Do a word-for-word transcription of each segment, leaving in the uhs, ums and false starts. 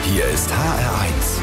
Hier ist H R eins.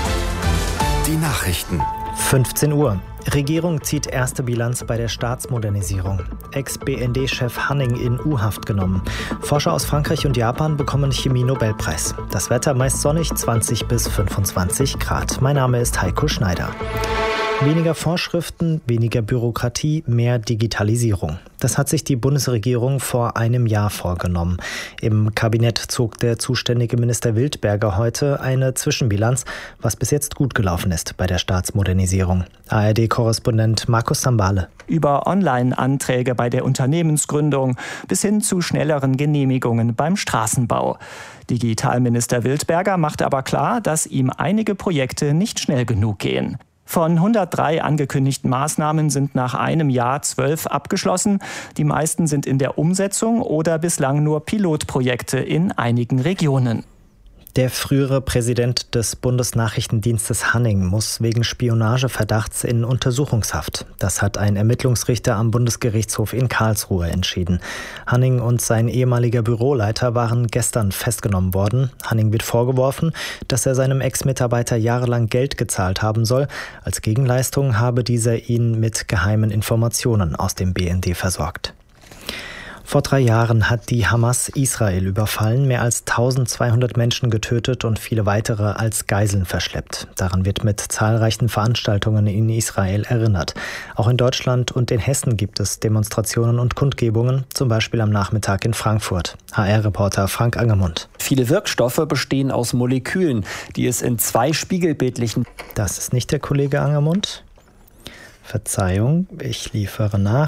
Die Nachrichten. fünfzehn Uhr. Regierung zieht erste Bilanz bei der Staatsmodernisierung. Ex-B N D-Chef Hanning in U-Haft genommen. Forscher aus Frankreich und Japan bekommen Chemie-Nobelpreis. Das Wetter meist sonnig, zwanzig bis fünfundzwanzig Grad. Mein Name ist Heiko Schneider. Weniger Vorschriften, weniger Bürokratie, mehr Digitalisierung. Das hat sich die Bundesregierung vor einem Jahr vorgenommen. Im Kabinett zog der zuständige Minister Wildberger heute eine Zwischenbilanz, was bis jetzt gut gelaufen ist bei der Staatsmodernisierung. A R D-Korrespondent Markus Sambale. Über Online-Anträge bei der Unternehmensgründung bis hin zu schnelleren Genehmigungen beim Straßenbau. Digitalminister Wildberger macht aber klar, dass ihm einige Projekte nicht schnell genug gehen. Von hundertdrei angekündigten Maßnahmen sind nach einem Jahr zwölf abgeschlossen. Die meisten sind in der Umsetzung oder bislang nur Pilotprojekte in einigen Regionen. Der frühere Präsident des Bundesnachrichtendienstes Hanning muss wegen Spionageverdachts in Untersuchungshaft. Das hat ein Ermittlungsrichter am Bundesgerichtshof in Karlsruhe entschieden. Hanning und sein ehemaliger Büroleiter waren gestern festgenommen worden. Hanning wird vorgeworfen, dass er seinem Ex-Mitarbeiter jahrelang Geld gezahlt haben soll. Als Gegenleistung habe dieser ihn mit geheimen Informationen aus dem B N D versorgt. Vor drei Jahren hat die Hamas Israel überfallen, mehr als eintausendzweihundert Menschen getötet und viele weitere als Geiseln verschleppt. Daran wird mit zahlreichen Veranstaltungen in Israel erinnert. Auch in Deutschland und in Hessen gibt es Demonstrationen und Kundgebungen, zum Beispiel am Nachmittag in Frankfurt. H R-Reporter Frank Angermund. Viele Wirkstoffe bestehen aus Molekülen, die es in zwei spiegelbildlichen... Das ist nicht der Kollege Angermund. Verzeihung, ich liefere nach.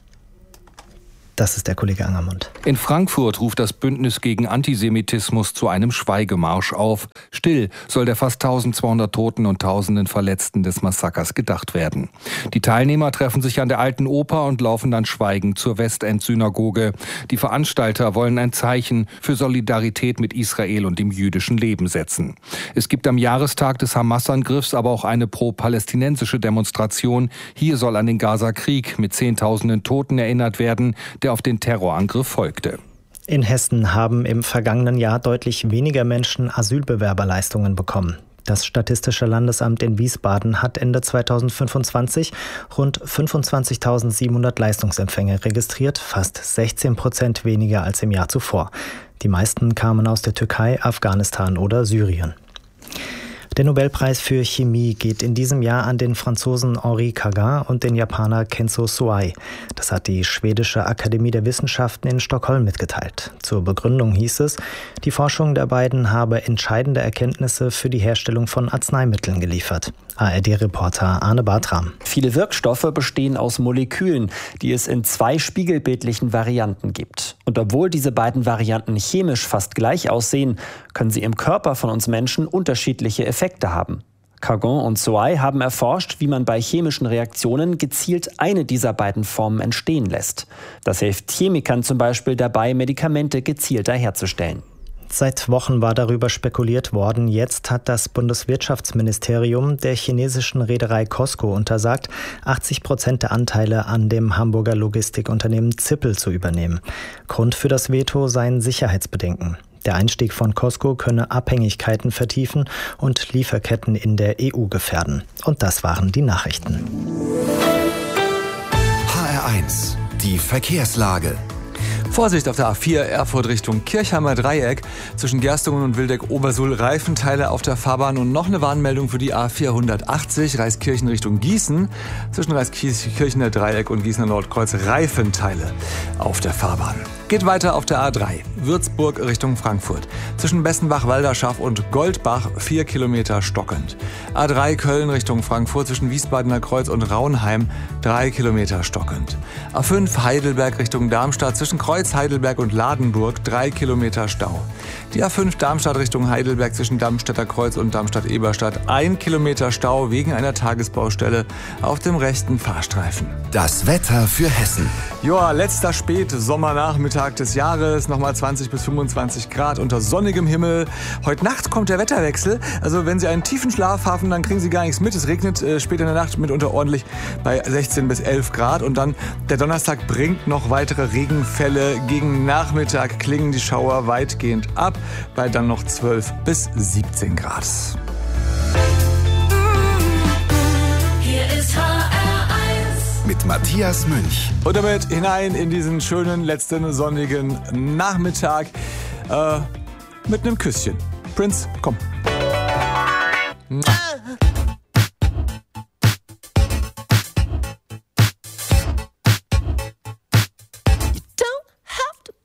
Das ist der Kollege Angermund. In Frankfurt ruft das Bündnis gegen Antisemitismus zu einem Schweigemarsch auf. Still soll der fast eintausendzweihundert Toten und Tausenden Verletzten des Massakers gedacht werden. Die Teilnehmer treffen sich an der Alten Oper und laufen dann schweigend zur Westend-Synagoge. Die Veranstalter wollen ein Zeichen für Solidarität mit Israel und dem jüdischen Leben setzen. Es gibt am Jahrestag des Hamas-Angriffs aber auch eine pro-palästinensische Demonstration. Hier soll an den Gaza-Krieg mit Zehntausenden Toten erinnert werden, der auf den Terrorangriff folgte. In Hessen haben im vergangenen Jahr deutlich weniger Menschen Asylbewerberleistungen bekommen. Das Statistische Landesamt in Wiesbaden hat Ende zweitausendfünfundzwanzig rund fünfundzwanzigtausendsiebenhundert Leistungsempfänger registriert, fast sechzehn Prozent weniger als im Jahr zuvor. Die meisten kamen aus der Türkei, Afghanistan oder Syrien. Der Nobelpreis für Chemie geht in diesem Jahr an den Franzosen Henri Cagin und den Japaner Kenzo Suai. Das hat die Schwedische Akademie der Wissenschaften in Stockholm mitgeteilt. Zur Begründung hieß es, die Forschung der beiden habe entscheidende Erkenntnisse für die Herstellung von Arzneimitteln geliefert. A R D-Reporter Arne Bartram. Viele Wirkstoffe bestehen aus Molekülen, die es in zwei spiegelbildlichen Varianten gibt. Und obwohl diese beiden Varianten chemisch fast gleich aussehen, können sie im Körper von uns Menschen unterschiedliche Effekte haben. Cagin und Suai haben erforscht, wie man bei chemischen Reaktionen gezielt eine dieser beiden Formen entstehen lässt. Das hilft Chemikern zum Beispiel dabei, Medikamente gezielter herzustellen. Seit Wochen war darüber spekuliert worden. Jetzt hat das Bundeswirtschaftsministerium der chinesischen Reederei COSCO untersagt, achtzig Prozent der Anteile an dem Hamburger Logistikunternehmen Zippel zu übernehmen. Grund für das Veto seien Sicherheitsbedenken. Der Einstieg von COSCO könne Abhängigkeiten vertiefen und Lieferketten in der E U gefährden. Und das waren die Nachrichten. H R eins. Die Verkehrslage. Vorsicht auf der A vier Erfurt Richtung Kirchheimer Dreieck. Zwischen Gerstungen und Wildeck-Obersuhl Reifenteile auf der Fahrbahn und noch eine Warnmeldung für die A vierhundertachtzig Reiskirchen Richtung Gießen. Zwischen Reiskirchener Dreieck und Gießener Nordkreuz Reifenteile auf der Fahrbahn. Geht weiter auf der A drei Würzburg Richtung Frankfurt. Zwischen Bessenbach-Walderschaff und Goldbach vier Kilometer stockend. A drei Köln Richtung Frankfurt zwischen Wiesbadener Kreuz und Raunheim drei Kilometer stockend. A fünf Heidelberg Richtung Darmstadt zwischen Kreuz, Heidelberg und Ladenburg drei Kilometer Stau. Die A fünf Darmstadt Richtung Heidelberg zwischen Darmstädter Kreuz und Darmstadt-Eberstadt ein Kilometer Stau wegen einer Tagesbaustelle auf dem rechten Fahrstreifen. Das Wetter für Hessen. Joa, letzter Spätsommernachmittag des Jahres, nochmal zwanzig bis fünfundzwanzig Grad unter sonnigem Himmel. Heute Nacht kommt der Wetterwechsel, also wenn Sie einen tiefen Schlaf haben, dann kriegen Sie gar nichts mit. Es regnet äh, später in der Nacht mitunter ordentlich bei sechzehn bis elf Grad und dann der Donnerstag bringt noch weitere Regenfälle Äh, gegen Nachmittag klingen die Schauer weitgehend ab, bei dann noch zwölf bis siebzehn Grad. Hier ist H R eins mit Matthias Münch. Und damit hinein in diesen schönen letzten sonnigen Nachmittag äh, mit einem Küsschen. Prince, komm.